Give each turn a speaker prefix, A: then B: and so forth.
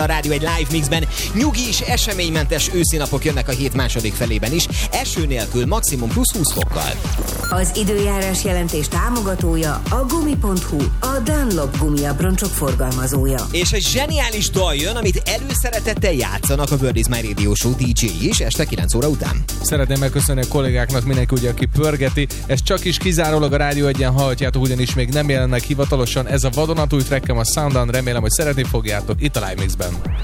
A: A rádió egy live mixben nyugi és eseménymentes őszi napok jönnek a hét második felében is, eső nélkül, maximum plusz 20 fokkal.
B: Az időjárás jelentés támogatója a Gumi.hu, a Dunlop gumiabroncsok forgalmazója.
A: És egy zseniális dal jön, amit előszeretettel játszanak a World is My Radio Show DJ is este 9 óra után.
C: Szeretném megköszönni a kollégáknak, mindenki ugye, aki pörgeti. Ez csak is kizárólag a Rádió Egyen hallhatjátok, ugyanis még nem jelennek hivatalosan. Ez a vadonatúj trackem a Sound On, remélem, hogy szeretni fogjátok itt a Live Mixben.